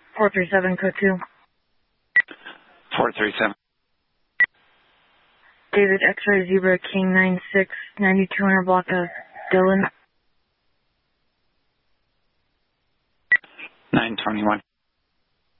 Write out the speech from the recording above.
437, code 2. 437. David X-ray Zebra King 96, 9200 block of Dillon. 921.